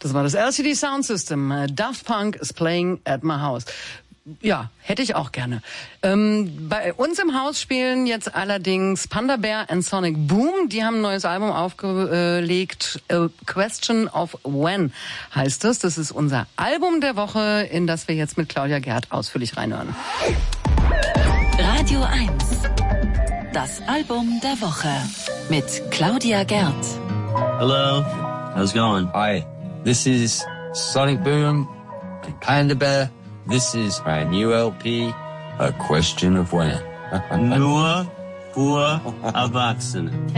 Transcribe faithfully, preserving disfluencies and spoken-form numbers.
Das war das L C D Sound System. Daft Punk is playing at my house. Ja, hätte ich auch gerne. Ähm, bei uns im Haus spielen jetzt allerdings Panda Bear and Sonic Boom. Die haben ein neues Album aufgelegt. A Question of When heißt es. Das ist unser Album der Woche, in das wir jetzt mit Claudia Gerd ausführlich reinhören. Radio eins. Das Album der Woche mit Claudia Gerd. Hello, how's it going? Hi, this is Sonic Boom and Panda Bear. This is my new L P, A Question of When. Nur für Erwachsene.